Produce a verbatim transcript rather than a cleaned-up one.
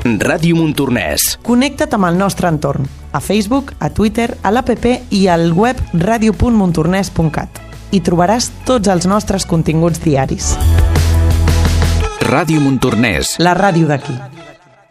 Ràdio Montornès. Connecta't amb el nostre entorn, a Facebook, a Twitter, a l'app i al web ràdio punt montornès punt cat. Hi trobaràs tots els nostres continguts diaris. Ràdio Montornès. La ràdio d'aquí.